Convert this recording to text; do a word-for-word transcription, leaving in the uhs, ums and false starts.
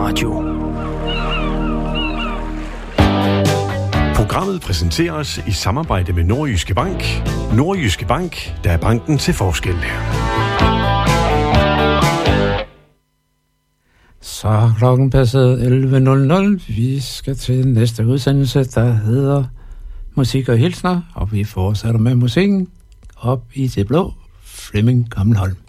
Radio. Programmet præsenteres i samarbejde med Nordjyske Bank. Nordjyske Bank, der er banken til forskel. Så klokken passet elleve nul nul. Vi skal til næste udsendelse, der hedder Musik og Hilsner, og vi fortsætter med musikken op i det blå. Flemming Gammelholm.